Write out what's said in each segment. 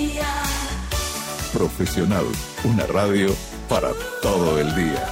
Profesional, una radio para todo el día.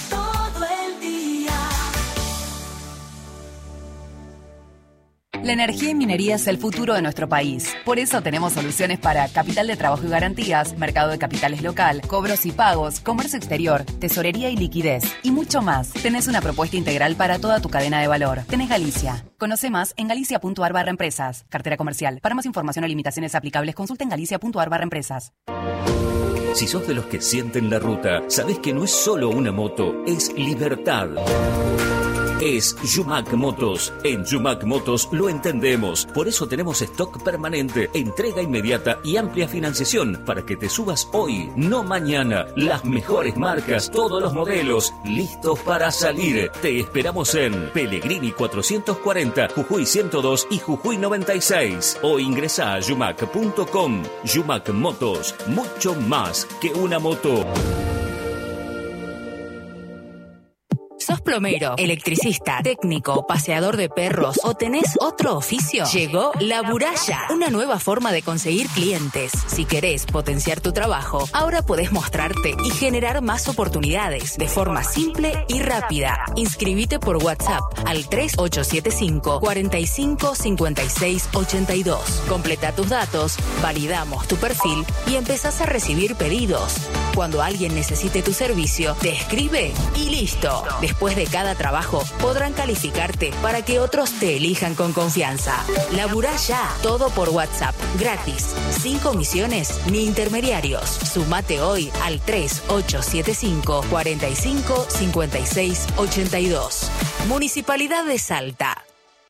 La energía y minería es el futuro de nuestro país. Por eso tenemos soluciones para capital de trabajo y garantías, mercado de capitales local, cobros y pagos, comercio exterior, tesorería y liquidez, y mucho más. Tenés una propuesta integral para toda tu cadena de valor. Tenés Galicia. Conoce más en galicia.ar/empresas. Cartera comercial. Para más información o limitaciones aplicables, consulta en galicia.ar/empresas. Si sos de los que sienten la ruta, sabés que no es solo una moto, es libertad. Es Yumac Motos. En Yumac Motos lo entendemos. Por eso tenemos stock permanente, entrega inmediata y amplia financiación para que te subas hoy, no mañana. Las mejores marcas, todos los modelos, listos para salir. Te esperamos en Pellegrini 440, Jujuy 102 y Jujuy 96. O ingresa a yumac.com. Yumac Motos, mucho más que una moto. ¿Sos plomero, electricista, técnico, paseador de perros o tenés otro oficio? Llegó La Buralla, una nueva forma de conseguir clientes. Si querés potenciar tu trabajo, ahora podés mostrarte y generar más oportunidades de forma simple y rápida. Inscribite por WhatsApp al 3875 45 56 82. Completa tus datos, validamos tu perfil y empezás a recibir pedidos. Cuando alguien necesite tu servicio, te escribe y listo. Después de cada trabajo, podrán calificarte para que otros te elijan con confianza. Laburá ya, todo por WhatsApp, gratis, sin comisiones ni intermediarios. Sumate hoy al 3875 45 56 82. Municipalidad de Salta.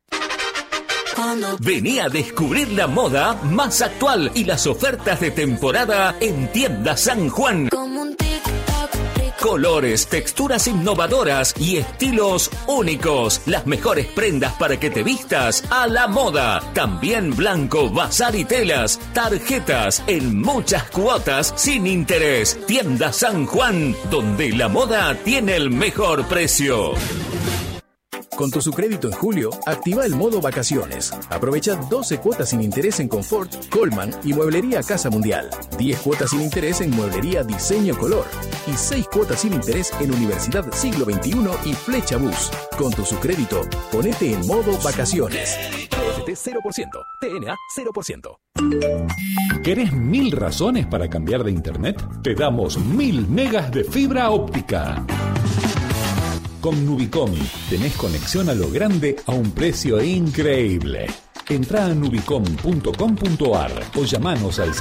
Vení a descubrir la moda más actual y las ofertas de temporada en Tienda San Juan. Colores, texturas innovadoras y estilos únicos. Las mejores prendas para que te vistas a la moda. También blanco, bazar y telas. Tarjetas en muchas cuotas sin interés. Tienda San Juan, donde la moda tiene el mejor precio. Con tu Sucrédito en julio, activa el modo vacaciones. Aprovecha 12 cuotas sin interés en Confort, Coleman y Mueblería Casa Mundial. 10 cuotas sin interés en Mueblería Diseño Color. Y 6 cuotas sin interés en Universidad Siglo XXI y Flecha Bus. Con tu Sucrédito, ponete en modo vacaciones. TFT 0%, TNA 0%. ¿Querés 1000 razones para cambiar de internet? Te damos 1000 megas de fibra óptica. Con Nubicom tenés conexión a lo grande a un precio increíble. Entrá a nubicom.com.ar o llamanos al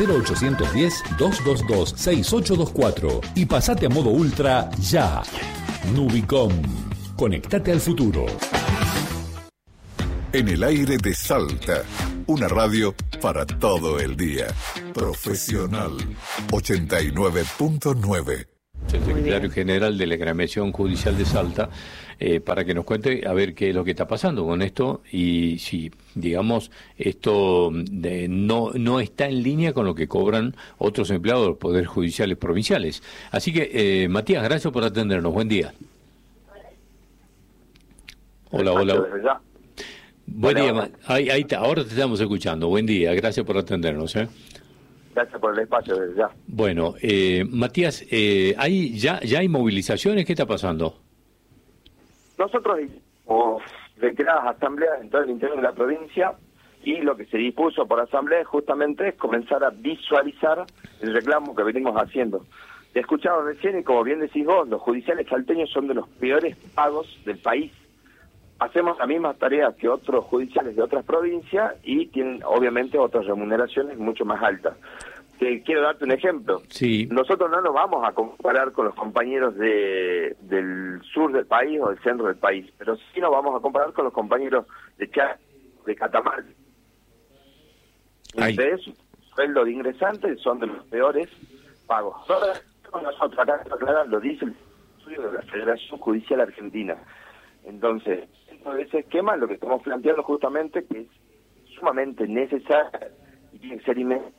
0810-222-6824 y pasate a modo ultra ya. Nubicom. Conectate al futuro. En el aire de Salta, una radio para todo el día. Profesional 89.9. El secretario general de la Agremiación Judicial de Salta, para que nos cuente a ver qué es lo que está pasando con esto y si, digamos, esto no está en línea con lo que cobran otros empleados de los poderes judiciales provinciales. Así que, Matías, gracias por atendernos. Buen día. Hola. Buen día. Ahí está, ahora te estamos escuchando. Buen día, gracias por atendernos. Gracias por el espacio desde ya. Bueno, Matías, ¿ya hay movilizaciones? ¿Qué está pasando? Nosotros hicimos reiteradas asambleas en todo el interior de la provincia y lo que se dispuso por asamblea justamente es comenzar a visualizar el reclamo que venimos haciendo. Te he escuchado recién y como bien decís vos, los judiciales salteños son de los peores pagos del país. Hacemos las mismas tareas que otros judiciales de otras provincias y tienen obviamente otras remuneraciones mucho más altas. Te quiero darte un ejemplo. Sí. Nosotros no nos vamos a comparar con los compañeros del sur del país o del centro del país, pero sí nos vamos a comparar con los compañeros de Chaco, de Catamarca. Entre esos, sueldos de ingresantes son de los peores pagos. Nosotros acá, lo dice el estudio de la Federación Judicial Argentina. Entonces, dentro de ese esquema, lo que estamos planteando justamente que es sumamente necesario y tiene que ser inmediato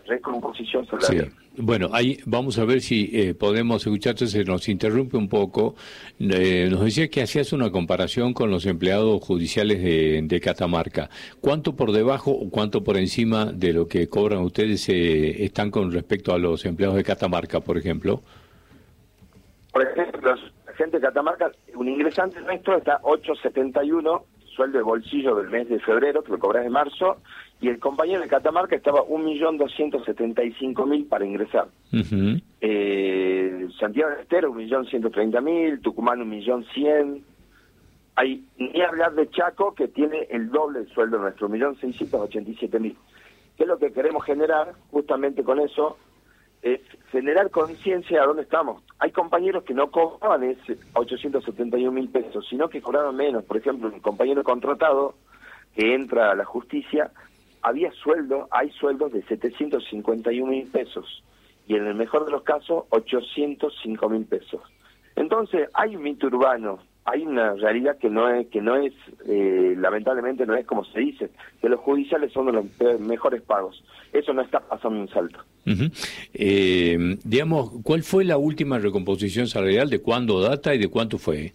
recomposición salarial. Sí. Bueno, ahí vamos a ver si podemos escucharte, se nos interrumpe un poco. Nos decías que hacías una comparación con los empleados judiciales de Catamarca. ¿Cuánto por debajo o cuánto por encima de lo que cobran ustedes están con respecto a los empleados de Catamarca, por ejemplo? Por ejemplo, la gente de Catamarca, un ingresante nuestro está 8.71, sueldo de bolsillo del mes de febrero, que lo cobras de marzo, y el compañero de Catamarca estaba 1.275.000 para ingresar. Uh-huh. Santiago del Estero 1.130.000, Tucumán 1.100.000. Hay ni hablar de Chaco, que tiene el doble del sueldo nuestro, 1.687.000. ¿Qué es lo que queremos generar justamente con eso? Es generar conciencia de dónde estamos. Hay compañeros que no cobraban ese 871.000 pesos, sino que cobraban menos. Por ejemplo, un compañero contratado que entra a la justicia, hay sueldos de 751.000 pesos, y en el mejor de los casos, 805.000 pesos. Entonces, hay un mito urbano, hay una realidad que no es lamentablemente no es como se dice, que los judiciales son de los mejores pagos. Eso no está pasando en Salta. Uh-huh. Digamos, ¿cuál fue la última recomposición salarial? ¿De cuándo data y de cuánto fue?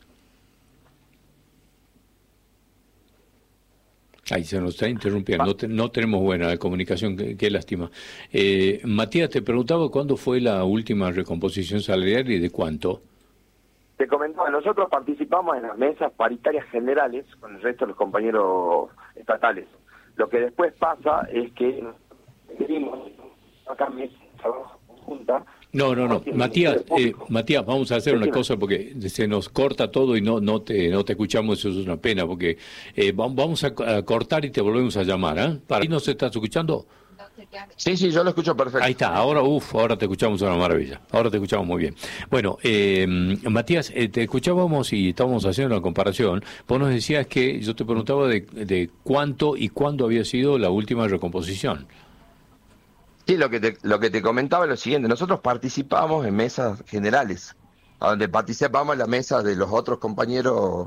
Ahí se nos está interrumpiendo, no tenemos buena comunicación, qué lástima. Matías, te preguntaba cuándo fue la última recomposición salarial y de cuánto. Te comentaba, nosotros participamos en las mesas paritarias generales con el resto de los compañeros estatales. Lo que después pasa es que pedimos acá mesas de trabajo conjunta. No, Matías, vamos a hacer una cosa porque se nos corta todo y no te escuchamos, eso es una pena, porque vamos a cortar y te volvemos a llamar, ¿eh? ¿Para ahí nos estás escuchando? Sí, yo lo escucho perfecto. Ahí está, ahora te escuchamos una maravilla, ahora te escuchamos muy bien. Bueno, Matías, te escuchábamos y estábamos haciendo una comparación. Vos nos decías que yo te preguntaba de cuánto y cuándo había sido la última recomposición. Sí, lo que te comentaba es lo siguiente: nosotros participamos en mesas generales, donde participamos en la mesa de los otros compañeros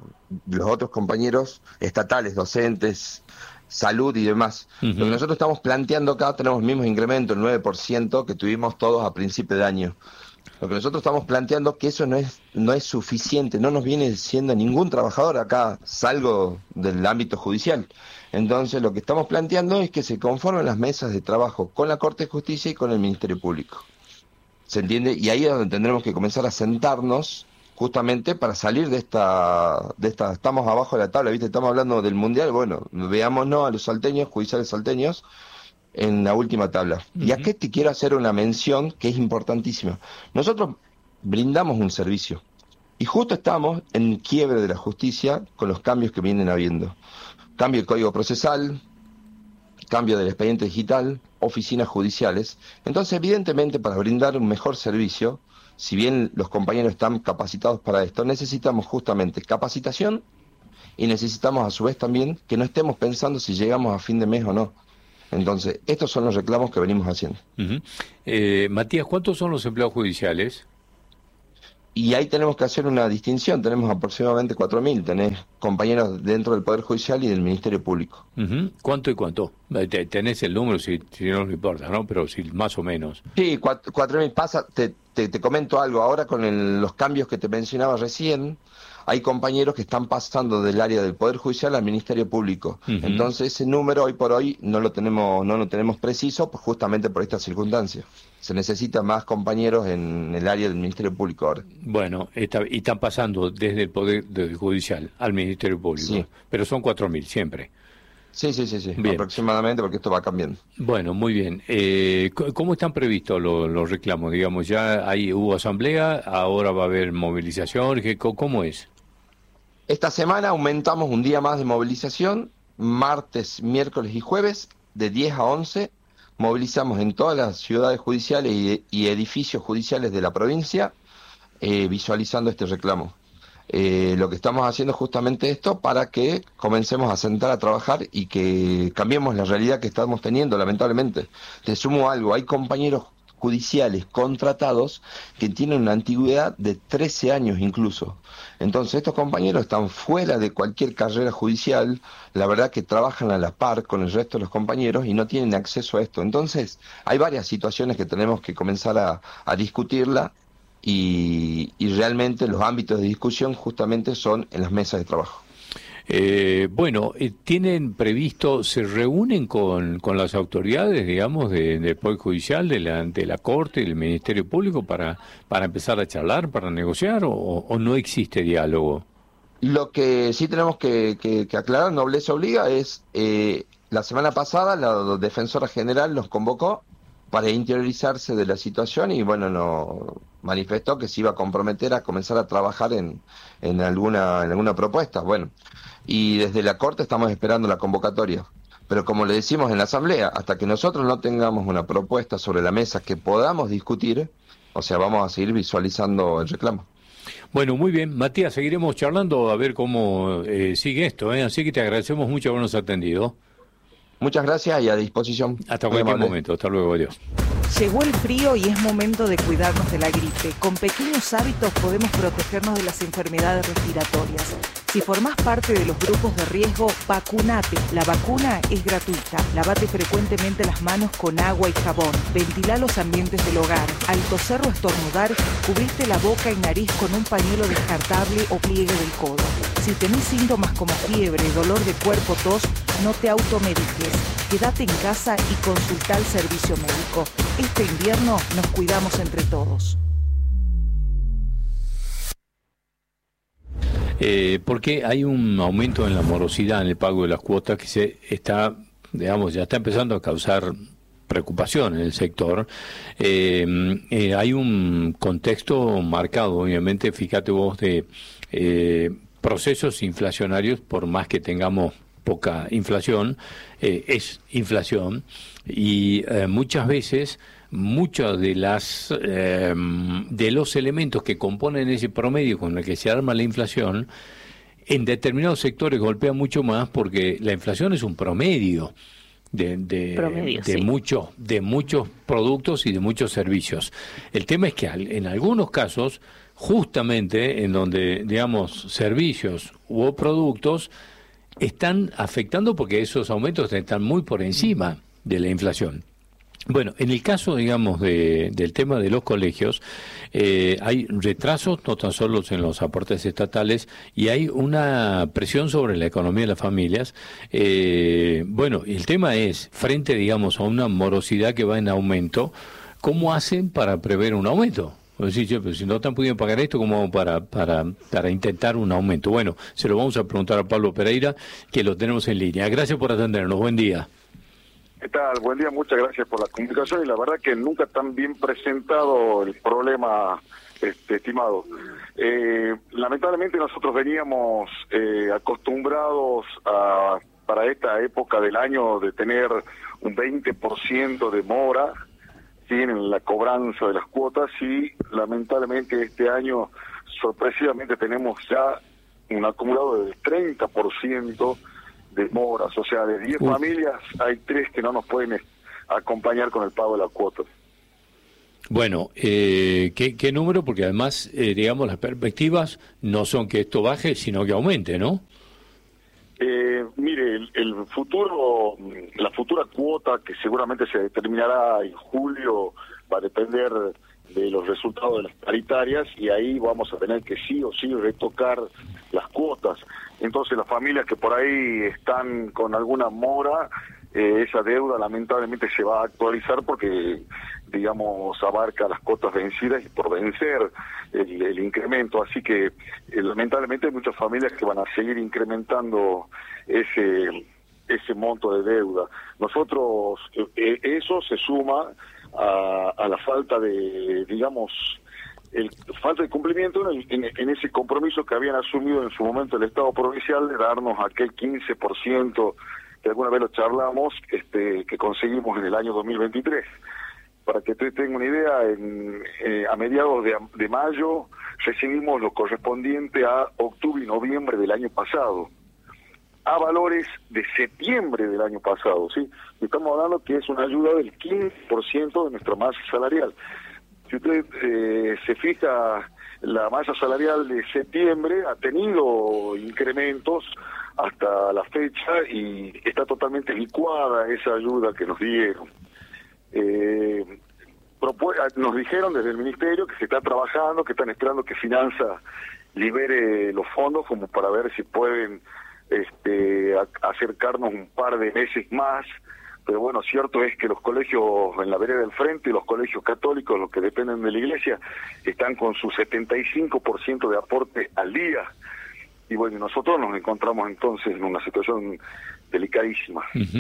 estatales, docentes, salud y demás. Uh-huh. Lo que nosotros estamos planteando acá, tenemos el mismo incremento, el 9%, que tuvimos todos a principio de año. Lo que nosotros estamos planteando que eso no es suficiente, no nos viene siendo ningún trabajador acá, salgo del ámbito judicial. Entonces lo que estamos planteando es que se conformen las mesas de trabajo con la Corte de Justicia y con el Ministerio Público. ¿Se entiende? Y ahí es donde tendremos que comenzar a sentarnos justamente para salir de esta estamos abajo de la tabla, ¿viste? Estamos hablando del Mundial, bueno, veámonos a los salteños, judiciales salteños, en la última tabla. Uh-huh. Y aquí te quiero hacer una mención que es importantísima. Nosotros brindamos un servicio y justo estamos en quiebre de la justicia con los cambios que vienen habiendo. Cambio del Código Procesal, cambio del expediente digital, oficinas judiciales. Entonces, evidentemente, para brindar un mejor servicio, si bien los compañeros están capacitados para esto, necesitamos justamente capacitación y necesitamos a su vez también que no estemos pensando si llegamos a fin de mes o no. Entonces, estos son los reclamos que venimos haciendo. Uh-huh. Matías, ¿cuántos son los empleados judiciales? Y ahí tenemos que hacer una distinción, tenemos aproximadamente 4.000, tenés compañeros dentro del Poder Judicial y del Ministerio Público. Uh-huh. ¿Cuánto y cuánto? Tenés el número, si no nos importa, ¿no? Pero si más o menos. Sí, 4.000 pasa, te comento algo, ahora con los cambios que te mencionaba recién, hay compañeros que están pasando del área del Poder Judicial al Ministerio Público. Uh-huh. Entonces ese número hoy por hoy no lo tenemos preciso, pues justamente por estas circunstancias. Se necesita más compañeros en el área del Ministerio Público ahora. Bueno, y están pasando desde el Poder Judicial al Ministerio Público, sí. Pero son 4.000 siempre. Sí, bien. Aproximadamente, porque esto va cambiando. Bueno, muy bien. ¿Cómo están previstos los reclamos? Digamos, ya hubo asamblea, ahora va a haber movilización, ¿cómo es? Esta semana aumentamos un día más de movilización, martes, miércoles y jueves, de 10 a 11, movilizamos en todas las ciudades judiciales y edificios judiciales de la provincia, visualizando este reclamo. Lo que estamos haciendo es justamente esto para que comencemos a sentar a trabajar y que cambiemos la realidad que estamos teniendo, lamentablemente. Te sumo algo, hay compañeros judiciales contratados que tienen una antigüedad de 13 años incluso. Entonces estos compañeros están fuera de cualquier carrera judicial, la verdad que trabajan a la par con el resto de los compañeros y no tienen acceso a esto. Entonces hay varias situaciones que tenemos que comenzar a discutirla y realmente los ámbitos de discusión justamente son en las mesas de trabajo. ¿Tienen previsto, se reúnen con las autoridades, digamos, del Poder Judicial, de la Corte, del Ministerio Público para empezar a charlar, para negociar, o no existe diálogo? Lo que sí tenemos que aclarar, nobleza obliga, es la semana pasada la Defensora General nos convocó para interiorizarse de la situación y bueno, nos manifestó que se iba a comprometer a comenzar a trabajar en alguna propuesta. Bueno, y desde la Corte estamos esperando la convocatoria. Pero como le decimos en la Asamblea, hasta que nosotros no tengamos una propuesta sobre la mesa que podamos discutir, o sea, vamos a seguir visualizando el reclamo. Bueno, muy bien. Matías, seguiremos charlando a ver cómo sigue esto, ¿eh? Así que te agradecemos mucho habernos atendido. Muchas gracias y a disposición. Hasta cualquier momento. Hasta luego. Adiós. Llegó el frío y es momento de cuidarnos de la gripe. Con pequeños hábitos podemos protegernos de las enfermedades respiratorias. Si formás parte de los grupos de riesgo, vacunate. La vacuna es gratuita. Lavate frecuentemente las manos con agua y jabón. Ventilá los ambientes del hogar. Al toser o estornudar, cubriste la boca y nariz con un pañuelo descartable o pliegue del codo. Si tenés síntomas como fiebre, dolor de cuerpo, tos, no te automediques. Quédate en casa y consultá al servicio médico. Este invierno nos cuidamos entre todos. Porque hay un aumento en la morosidad en el pago de las cuotas que ya está empezando a causar preocupación en el sector. Hay un contexto marcado, obviamente, fíjate vos, de procesos inflacionarios, por más que tengamos poca inflación, es inflación, y muchas veces muchos de los elementos que componen ese promedio con el que se arma la inflación, en determinados sectores golpea mucho más porque la inflación es un promedio de muchos productos y de muchos servicios. El tema es que en algunos casos, justamente en donde, digamos, servicios u productos están afectando porque esos aumentos están muy por encima de la inflación. Bueno, en el caso, digamos, del tema de los colegios, hay retrasos no tan solo en los aportes estatales y hay una presión sobre la economía de las familias. El tema es, frente, digamos, a una morosidad que va en aumento, ¿cómo hacen para prever un aumento? Es decir, pero si no están pudiendo pagar esto, ¿cómo para intentar un aumento? Bueno, se lo vamos a preguntar a Pablo Pereira, que lo tenemos en línea. Gracias por atendernos. Buen día. ¿Qué tal? Buen día, muchas gracias por la comunicación y la verdad que nunca tan bien presentado el problema, estimado. Lamentablemente nosotros veníamos acostumbrados para esta época del año de tener un 20% de mora, ¿sí?, en la cobranza de las cuotas, y lamentablemente este año sorpresivamente tenemos ya un acumulado del 30% de moras, o sea, de 10 familias hay 3 que no nos pueden acompañar con el pago de la cuota. Bueno, ¿qué número? Porque además, digamos, las perspectivas no son que esto baje, sino que aumente, ¿no? Mire, el futuro, la futura cuota que seguramente se determinará en julio va a depender de los resultados de las paritarias y ahí vamos a tener que sí o sí retocar las cuotas. Entonces las familias que por ahí están con alguna mora, esa deuda lamentablemente se va a actualizar porque, digamos, abarca las cuotas vencidas y por vencer el incremento. Así que lamentablemente hay muchas familias que van a seguir incrementando ese monto de deuda. Nosotros, eso se suma a la falta de, digamos, falta de cumplimiento en ese compromiso que habían asumido en su momento el Estado provincial de darnos aquel 15% que alguna vez lo charlamos, que conseguimos en el año 2023. Para que usted tenga una idea, a mediados de mayo recibimos lo correspondiente a octubre y noviembre del año pasado. a valores de septiembre del año pasado, ¿sí? Estamos hablando que es una ayuda del 15% de nuestra masa salarial. Si usted se fija, la masa salarial de septiembre ha tenido incrementos hasta la fecha y está totalmente licuada esa ayuda que nos dieron. Nos dijeron desde el Ministerio que se está trabajando, que están esperando que Finanza libere los fondos como para ver si pueden acercarnos un par de meses más, pero bueno, cierto es que los colegios en la vereda del frente, los colegios católicos, los que dependen de la iglesia, están con su 75% de aporte al día, y bueno, nosotros nos encontramos entonces en una situación delicadísima.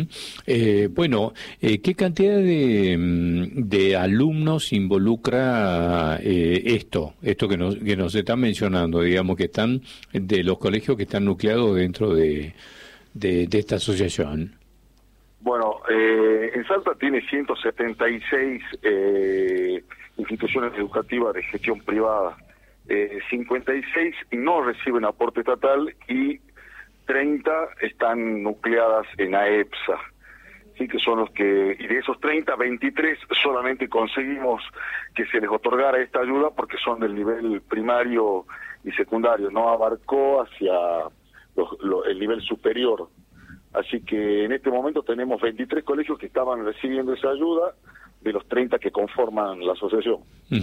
¿Qué cantidad de alumnos involucra esto que nos están mencionando, digamos, que están de los colegios que están nucleados dentro de esta asociación? Bueno, en Salta tiene 176 instituciones educativas de gestión privada, 56 no reciben aporte estatal y 30 están nucleadas en AEPSA, sí, que son los que, y de esos 30, 23 solamente conseguimos que se les otorgara esta ayuda porque son del nivel primario y secundario, no abarcó hacia el nivel superior. Así que en este momento tenemos 23 colegios que estaban recibiendo esa ayuda de los 30 que conforman la asociación.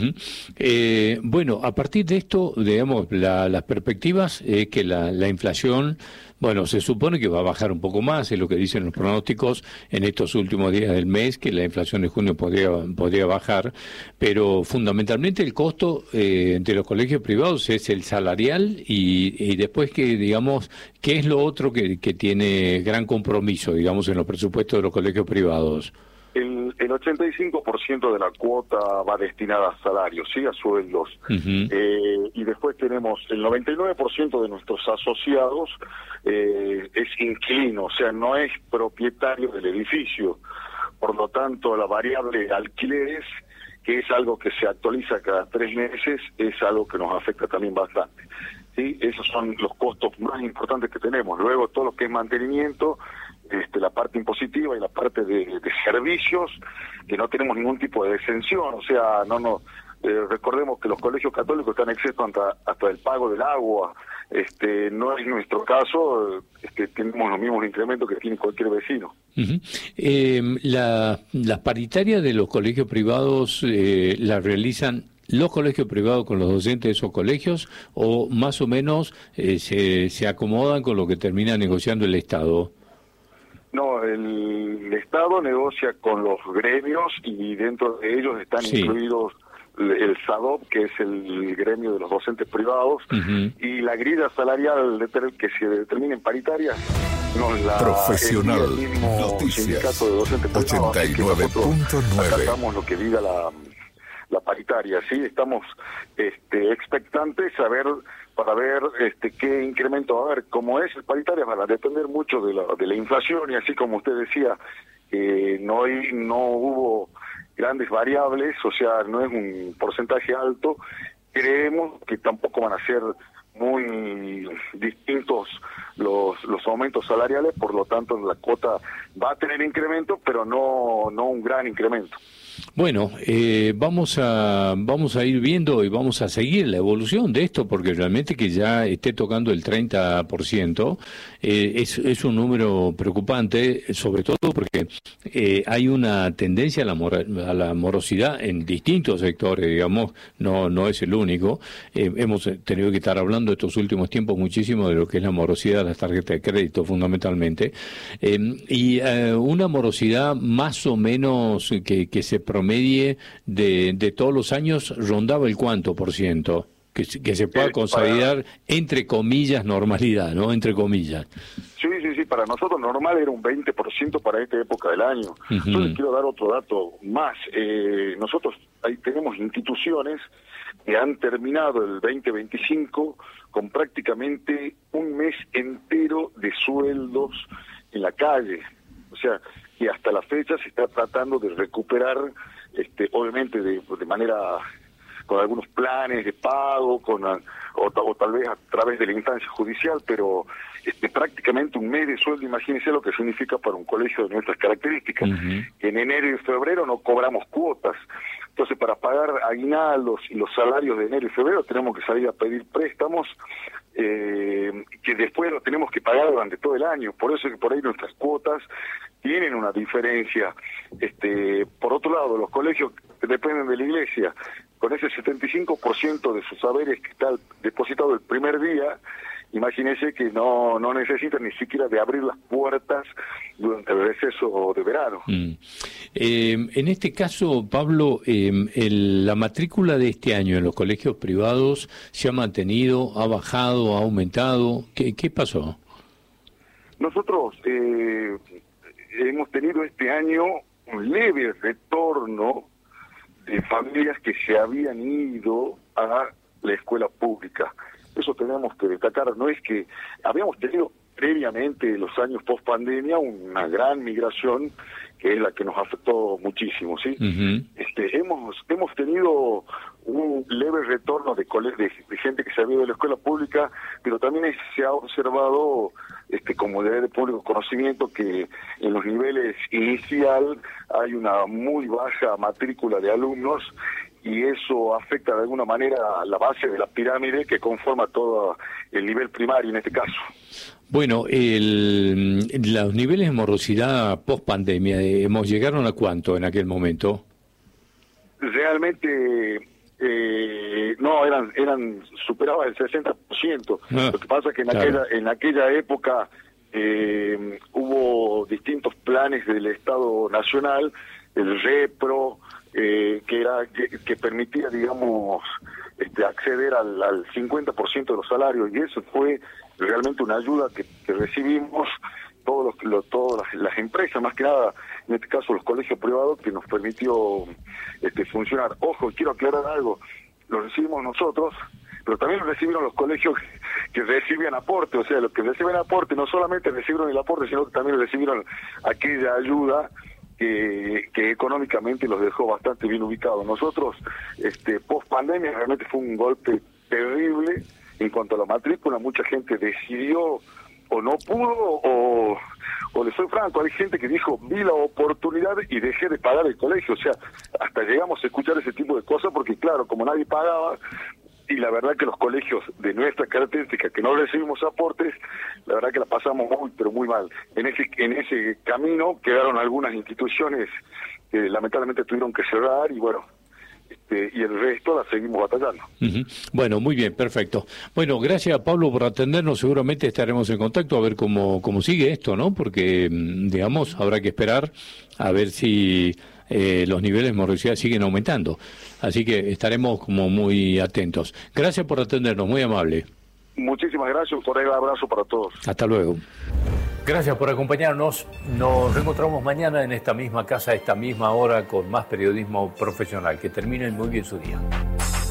A partir de esto, digamos, las perspectivas es que la inflación, bueno, se supone que va a bajar un poco más, es lo que dicen los pronósticos en estos últimos días del mes, que la inflación de junio podría bajar, pero fundamentalmente el costo de los colegios privados es el salarial y después que, digamos, ¿qué es lo otro que tiene gran compromiso, digamos, en los presupuestos de los colegios privados? El 85% de la cuota va destinada a salarios, ¿sí? A sueldos. Y después tenemos el 99% de nuestros asociados es inquilino, o sea, no es propietario del edificio. Por lo tanto, la variable de alquileres, que es algo que se actualiza cada 3 meses, es algo que nos afecta también bastante. ¿Sí? Esos son los costos más importantes que tenemos. Luego, todo lo que es mantenimiento, la parte impositiva y la parte de servicios, que no tenemos ningún tipo de exención, o sea, recordemos que los colegios católicos están exentos hasta el pago del agua, no es nuestro caso, tenemos los mismos incrementos que tiene cualquier vecino. Las paritarias de los colegios privados las realizan los colegios privados con los docentes de esos colegios, o más o menos se acomodan con lo que termina negociando el Estado. No, el Estado negocia con los gremios y dentro de ellos están incluidos el SADOP, que es el gremio de los docentes privados, y la grilla salarial que se determina en paritarias nos la Profesional el mismo Noticias sindicato de docentes privados. 89.9. Acatamos lo que diga la paritaria, sí, estamos expectantes para ver qué incremento va a haber. Como es el paritario, van a depender mucho de la inflación, y así como usted decía, no hubo grandes variables, o sea, no es un porcentaje alto. Creemos que tampoco van a ser muy distintos los aumentos salariales, por lo tanto la cuota va a tener incremento, pero no un gran incremento. Bueno, vamos a ir viendo y vamos a seguir la evolución de esto, porque realmente que ya esté tocando el 30% es un número preocupante, sobre todo porque hay una tendencia a la morosidad en distintos sectores, digamos, no es el único. Hemos tenido que estar hablando estos últimos tiempos muchísimo de lo que es la morosidad de las tarjetas de crédito, fundamentalmente, y una morosidad más o menos que se promedie de todos los años rondaba el cuánto por ciento, que se pueda consolidar, entre comillas, normalidad, ¿no? Entre comillas. Sí, para nosotros normal era un 20% para esta época del año. Yo les quiero dar otro dato más. Nosotros ahí tenemos instituciones que han terminado el 2025 con prácticamente un mes entero de sueldos en la calle. O sea, que hasta la fecha se está tratando de recuperar, obviamente de manera con algunos planes de pago, o tal vez a través de la instancia judicial, pero prácticamente un mes de sueldo, imagínense lo que significa para un colegio de nuestras características. Que en enero y febrero no cobramos cuotas. Entonces, para pagar aguinaldos y los salarios de enero y febrero tenemos que salir a pedir préstamos que después los tenemos que pagar durante todo el año. Por eso es que por ahí nuestras cuotas tienen una diferencia. Por otro lado, los colegios que dependen de la iglesia, con ese 75% de sus saberes que está depositado el primer día, imagínense que no necesitan ni siquiera de abrir las puertas durante el receso de verano. En este caso, Pablo, la matrícula de este año en los colegios privados se ha mantenido, ha bajado, ha aumentado. ¿Qué pasó? Nosotros hemos tenido este año un leve retorno de familias que se habían ido a la escuela pública. Eso tenemos que destacar. No es que habíamos tenido previamente, los años post pandemia, una gran migración que es la que nos afectó muchísimo, ¿sí? Hemos tenido un leve retorno de gente que se había ido de la escuela pública, pero también se ha observado, como de público conocimiento, que en los niveles inicial hay una muy baja matrícula de alumnos, y eso afecta de alguna manera a la base de la pirámide que conforma todo el nivel primario en este caso. Bueno, los niveles de morosidad post pandemia, ¿llegaron a cuánto en aquel momento? Realmente no, eran superaban el 60%. Lo que pasa es que en aquella época hubo distintos planes del Estado Nacional, el REPRO, que permitía, digamos, acceder al 50% de los salarios, y eso fue realmente una ayuda que recibimos todas las empresas, más que nada, en este caso los colegios privados, que nos permitió funcionar. Ojo, quiero aclarar algo, lo recibimos nosotros, pero también lo recibieron los colegios que recibían aporte. O sea, los que reciben aporte no solamente recibieron el aporte, sino que también recibieron aquella ayuda que económicamente los dejó bastante bien ubicados. Nosotros, post pandemia, realmente fue un golpe terrible en cuanto a la matrícula. Mucha gente decidió o no pudo, o le soy franco, hay gente que dijo, vi la oportunidad y dejé de pagar el colegio. O sea, hasta llegamos a escuchar ese tipo de cosas, porque claro, como nadie pagaba, y la verdad que los colegios de nuestra característica, que no recibimos aportes, la verdad que la pasamos muy, pero muy mal. En ese camino quedaron algunas instituciones que lamentablemente tuvieron que cerrar, y bueno, y el resto la seguimos batallando. Bueno, muy bien, perfecto. Bueno, gracias, Pablo, por atendernos. Seguramente estaremos en contacto a ver cómo sigue esto, ¿no? Porque, digamos, habrá que esperar a ver si los niveles de morosidad siguen aumentando. Así que estaremos como muy atentos. Gracias por atendernos, muy amable. Muchísimas gracias, un cordial abrazo para todos. Hasta luego. Gracias por acompañarnos. Nos reencontramos mañana en esta misma casa, a esta misma hora, con más periodismo profesional. Que terminen muy bien su día.